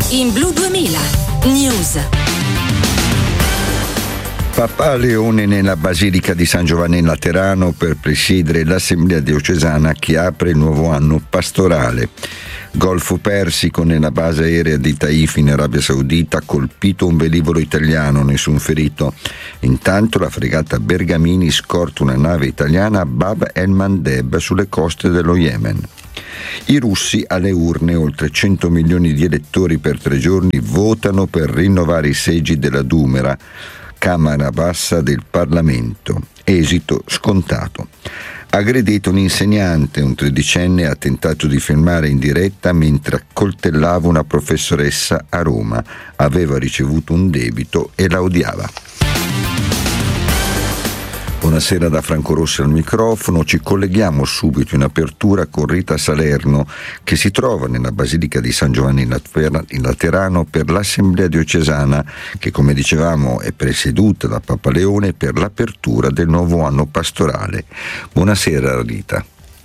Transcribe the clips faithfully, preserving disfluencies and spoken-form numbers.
in Blu duemila News. Papa Leone nella Basilica di San Giovanni in Laterano per presiedere l'Assemblea diocesana che apre il nuovo anno pastorale. Golfo Persico, nella base aerea di Taif in Arabia Saudita, colpito un velivolo italiano, nessun ferito. Intanto la fregata Bergamini scorta una nave italiana a Bab el-Mandeb sulle coste dello Yemen. I russi alle urne, oltre cento milioni di elettori per tre giorni votano per rinnovare i seggi della Dumera, Camera Bassa del Parlamento. Esito scontato. Aggredito un insegnante, un tredicenne ha tentato di filmare in diretta mentre accoltellava una professoressa a Roma. Aveva ricevuto un debito e la odiava. Buonasera da Franco Rossi al microfono. Ci colleghiamo subito in apertura con Rita Salerno, che si trova nella Basilica di San Giovanni in Laterano per l'Assemblea diocesana che, come dicevamo, è presieduta da Papa Leone per l'apertura del nuovo anno pastorale. Buonasera Rita.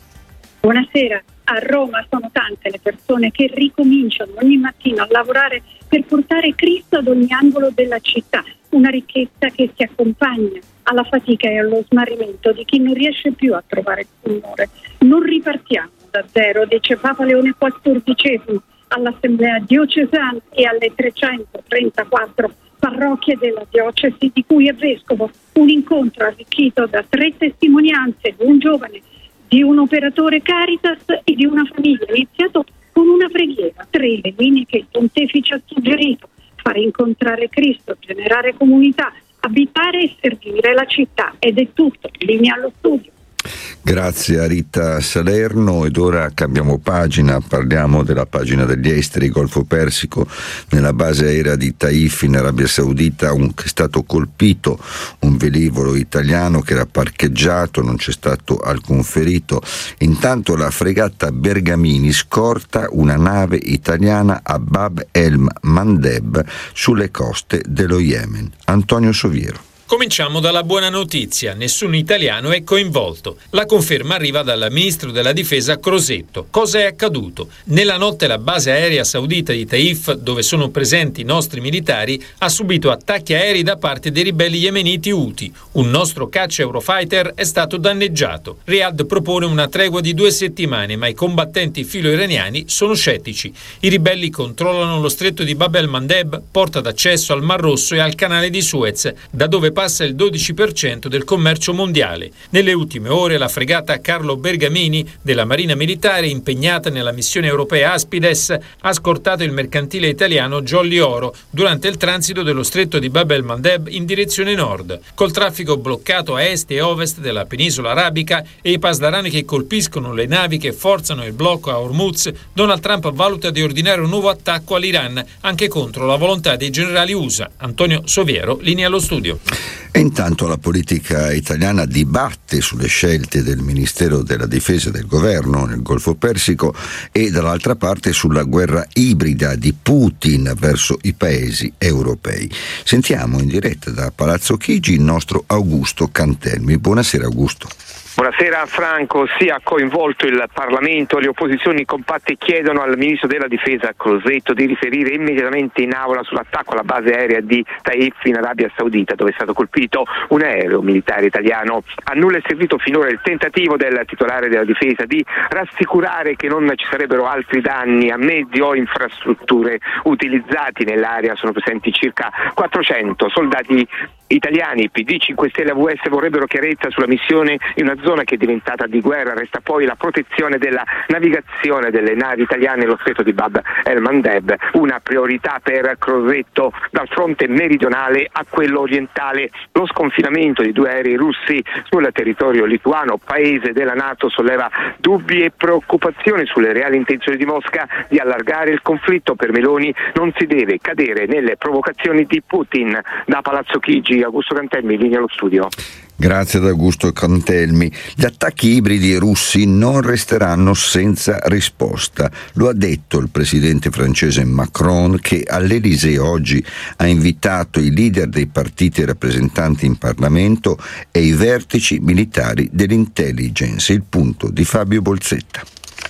Buonasera. A Roma sono tante le persone che ricominciano ogni mattino a lavorare per portare Cristo ad ogni angolo della città, una ricchezza che si accompagna alla fatica e allo smarrimento di chi non riesce più a trovare il Signore. Non ripartiamo da zero, dice Papa Leone quattordicesimo all'Assemblea diocesana e alle trecentotrentaquattro parrocchie della diocesi di cui è vescovo. Un incontro arricchito da tre testimonianze di un giovane, di un operatore Caritas e di una famiglia, iniziato con una preghiera, tre le linee che il pontefice ha suggerito: fare incontrare Cristo, generare comunità, abitare e servire la città. Ed è tutto, linea allo studio. Grazie a Rita Salerno. Ed ora cambiamo pagina, parliamo della pagina degli esteri. Golfo Persico, nella base aerea di Taif in Arabia Saudita, un, è stato colpito un velivolo italiano che era parcheggiato, non c'è stato alcun ferito. Intanto la fregata Bergamini scorta una nave italiana a Bab el-Mandeb sulle coste dello Yemen. Antonio Soviero. Cominciamo dalla buona notizia: nessun italiano è coinvolto. La conferma arriva dal ministro della difesa Crosetto. Cosa è accaduto? Nella notte la base aerea saudita di Taif, dove sono presenti i nostri militari, ha subito attacchi aerei da parte dei ribelli yemeniti Houthi. Un nostro caccia Eurofighter è stato danneggiato. Riyadh propone una tregua di due settimane, ma i combattenti filo-iraniani sono scettici. I ribelli controllano lo stretto di Bab el-Mandeb, porta d'accesso al Mar Rosso e al canale di Suez, da dove passa il dodici per cento del commercio mondiale. Nelle ultime ore la fregata Carlo Bergamini della Marina Militare, impegnata nella missione europea Aspides, ha scortato il mercantile italiano Jolly Oro durante il transito dello stretto di Bab el-Mandeb in direzione nord. Col traffico bloccato a est e ovest della penisola arabica e i pasdarani che colpiscono le navi che forzano il blocco a Hormuz, Donald Trump valuta di ordinare un nuovo attacco all'Iran, anche contro la volontà dei generali U S A. Antonio Soviero, linea allo studio. E intanto la politica italiana dibatte sulle scelte del Ministero della Difesa del governo nel Golfo Persico e dall'altra parte sulla guerra ibrida di Putin verso i paesi europei. Sentiamo in diretta da Palazzo Chigi il nostro Augusto Cantelmi. Buonasera Augusto. Buonasera Franco. Sì, ha coinvolto il Parlamento. Le opposizioni compatte chiedono al ministro della difesa Crosetto di riferire immediatamente in aula sull'attacco alla base aerea di Taif in Arabia Saudita, dove è stato colpito un aereo militare italiano. A nulla è servito finora il tentativo del titolare della difesa di rassicurare che non ci sarebbero altri danni a mezzi o infrastrutture utilizzati nell'area. Sono presenti circa quattrocento soldati italiani. P D, cinque Stelle e A V S vorrebbero chiarezza sulla missione in una zona che è diventata di guerra. Resta poi la protezione della navigazione delle navi italiane nello stretto di Bab el-Mandeb, una priorità per Crosetto. Dal fronte meridionale a quello orientale, lo sconfinamento di due aerei russi sul territorio lituano, paese della NATO, solleva dubbi e preoccupazioni sulle reali intenzioni di Mosca di allargare il conflitto. Per Meloni non si deve cadere nelle provocazioni di Putin. Da Palazzo Chigi, Augusto Cantelmi, linea allo studio. Grazie ad Augusto Cantelmi. Gli attacchi ibridi russi non resteranno senza risposta. Lo ha detto il presidente francese Macron, che all'Élysée oggi ha invitato i leader dei partiti rappresentanti in Parlamento e i vertici militari dell'intelligence. Il punto di Fabio Bolzetta.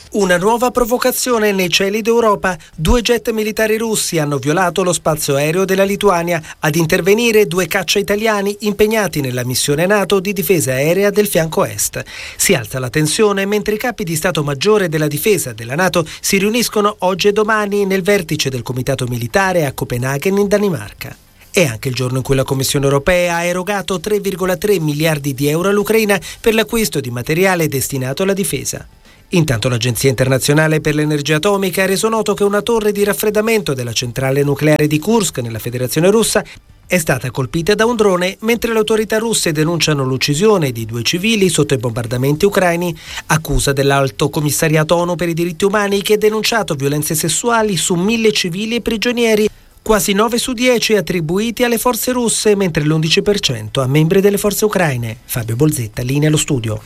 Una nuova provocazione nei cieli d'Europa. Due jet militari russi hanno violato lo spazio aereo della Lituania. Ad intervenire due caccia italiani impegnati nella missione NATO di difesa aerea del fianco est. Si alza la tensione mentre i capi di Stato Maggiore della difesa della NATO si riuniscono oggi e domani nel vertice del Comitato Militare a Copenaghen in Danimarca. È anche il giorno in cui la Commissione europea ha erogato tre virgola tre miliardi di euro all'Ucraina per l'acquisto di materiale destinato alla difesa. Intanto l'Agenzia Internazionale per l'Energia Atomica ha reso noto che una torre di raffreddamento della centrale nucleare di Kursk, nella Federazione Russa, è stata colpita da un drone, mentre le autorità russe denunciano l'uccisione di due civili sotto i bombardamenti ucraini. Accusa dell'Alto Commissariato ONU per i diritti umani, che ha denunciato violenze sessuali su mille civili e prigionieri, quasi nove su dieci attribuiti alle forze russe, mentre l'undici per cento a membri delle forze ucraine. Fabio Bolzetta, linea allo studio.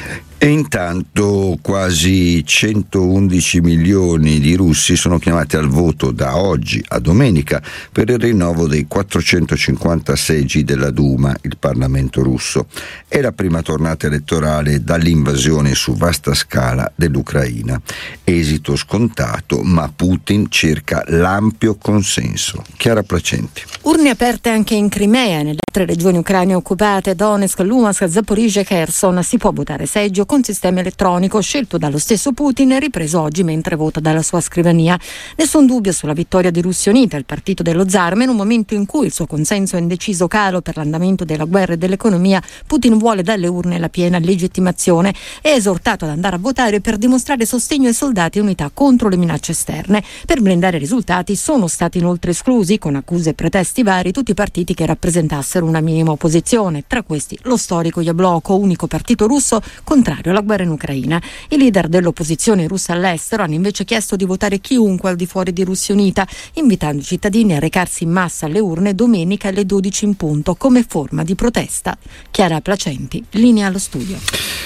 E intanto quasi centoundici milioni di russi sono chiamati al voto da oggi a domenica per il rinnovo dei quattrocentocinquanta seggi della Duma, il Parlamento russo. È la prima tornata elettorale dall'invasione su vasta scala dell'Ucraina. Esito scontato, ma Putin cerca l'ampio consenso. Chiara Placenti. Urne aperte anche in Crimea e nelle altre regioni ucraine occupate, Donetsk, Luhansk, Zaporizhzhia e Kherson. Si può votare seggio con sistema elettronico scelto dallo stesso Putin e ripreso oggi mentre vota dalla sua scrivania. Nessun dubbio sulla vittoria di Russia Unita, il partito dello zar, ma in un momento in cui il suo consenso è in deciso calo per l'andamento della guerra e dell'economia, Putin vuole dalle urne la piena legittimazione e è esortato ad andare a votare per dimostrare sostegno ai soldati e unità contro le minacce esterne. Per blindare i risultati sono stati inoltre esclusi, con accuse e pretesti vari, tutti i partiti che rappresentassero una minima opposizione, tra questi lo storico Yabloko, unico partito russo contrario alla guerra in Ucraina. I leader dell'opposizione russa all'estero hanno invece chiesto di votare chiunque al di fuori di Russia Unita, invitando i cittadini a recarsi in massa alle urne domenica alle dodici in punto come forma di protesta. Chiara Placenti, linea allo studio.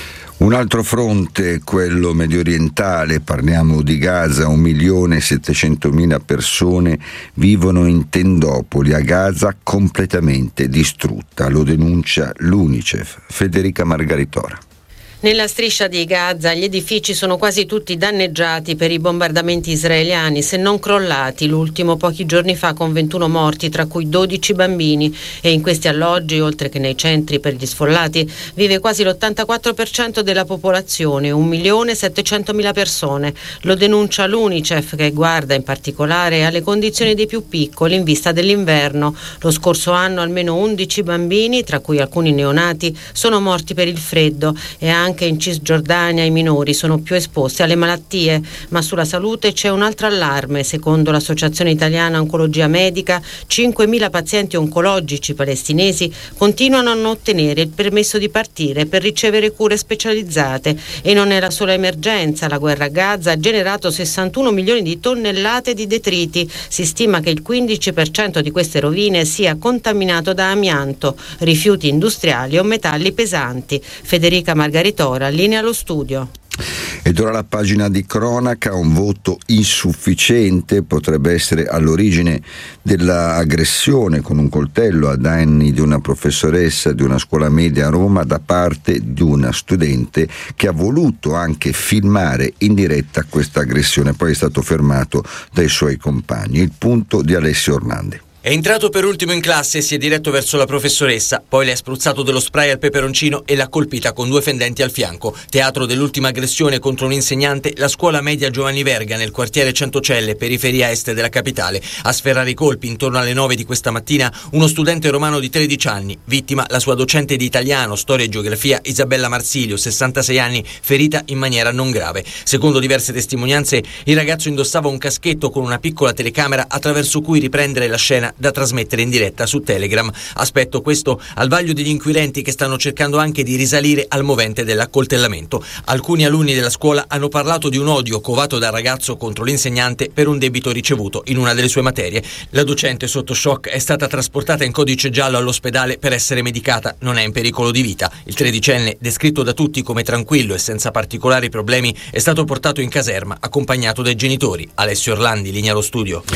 Un altro fronte, quello mediorientale, parliamo di Gaza. Un milione e settecentomila persone vivono in tendopoli a Gaza completamente distrutta, lo denuncia l'UNICEF. Federica Margaritora. Nella striscia di Gaza gli edifici sono quasi tutti danneggiati per i bombardamenti israeliani, se non crollati, l'ultimo pochi giorni fa con ventuno morti, tra cui dodici bambini. E in questi alloggi, oltre che nei centri per gli sfollati, vive quasi l'ottantaquattro per cento della popolazione, un milione e settecentomila persone. Lo denuncia l'UNICEF, che guarda in particolare alle condizioni dei più piccoli in vista dell'inverno. Lo scorso anno almeno undici bambini, tra cui alcuni neonati, sono morti per il freddo e anche Anche in Cisgiordania i minori sono più esposti alle malattie, ma sulla salute c'è un altro allarme. Secondo l'Associazione Italiana Oncologia Medica, cinquemila pazienti oncologici palestinesi continuano a non ottenere il permesso di partire per ricevere cure specializzate. E non è la sola emergenza. La guerra a Gaza ha generato sessantuno milioni di tonnellate di detriti. Si stima che il quindici per cento di queste rovine sia contaminato da amianto, rifiuti industriali o metalli pesanti. Federica Margaritora, linea allo studio. Ed ora la pagina di cronaca. Un voto insufficiente potrebbe essere all'origine dell'aggressione con un coltello a danni di una professoressa di una scuola media a Roma da parte di una studente che ha voluto anche filmare in diretta questa aggressione, poi è stato fermato dai suoi compagni. Il punto di Alessio Orlandi. È entrato per ultimo in classe e si è diretto verso la professoressa, poi le ha spruzzato dello spray al peperoncino e l'ha colpita con due fendenti al fianco. Teatro dell'ultima aggressione contro un insegnante, la scuola media Giovanni Verga nel quartiere Centocelle, periferia est della capitale. A sferrare i colpi intorno alle nove di questa mattina uno studente romano di tredici anni, vittima la sua docente di italiano, storia e geografia Isabella Marsilio, sessantasei anni, ferita in maniera non grave. Secondo diverse testimonianze, il ragazzo indossava un caschetto con una piccola telecamera attraverso cui riprendere la scena da trasmettere in diretta su Telegram. Aspetto questo al vaglio degli inquirenti che stanno cercando anche di risalire al movente dell'accoltellamento. Alcuni alunni della scuola hanno parlato di un odio covato dal ragazzo contro l'insegnante per un debito ricevuto in una delle sue materie. La docente sotto shock è stata trasportata in codice giallo all'ospedale per essere medicata, non è in pericolo di vita. Il tredicenne, descritto da tutti come tranquillo e senza particolari problemi, è stato portato in caserma accompagnato dai genitori. Alessio Orlandi, linea allo studio.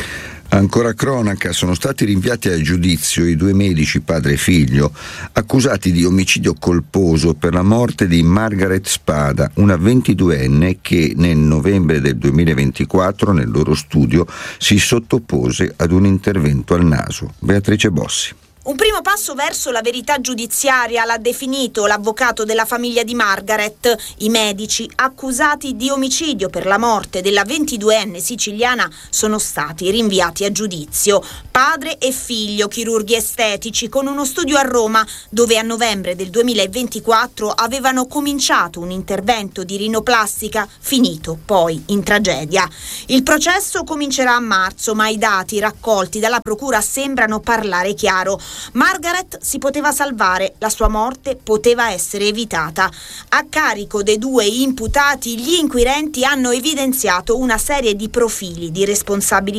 Ancora cronaca, sono stati rinviati a giudizio i due medici, padre e figlio, accusati di omicidio colposo per la morte di Margaret Spada, una ventiduenne che nel novembre del duemilaventiquattro nel loro studio si sottopose ad un intervento al naso. Beatrice Bossi. Un primo passo verso la verità giudiziaria l'ha definito l'avvocato della famiglia di Margaret. I medici accusati di omicidio per la morte della ventiduenne siciliana sono stati rinviati a giudizio. Padre e figlio, chirurghi estetici, con uno studio a Roma, dove a novembre del duemilaventiquattro avevano cominciato un intervento di rinoplastica, finito poi in tragedia. Il processo comincerà a marzo, ma i dati raccolti dalla procura sembrano parlare chiaro. Margaret si poteva salvare, la sua morte poteva essere evitata. A carico dei due imputati, gli inquirenti hanno evidenziato una serie di profili di responsabilità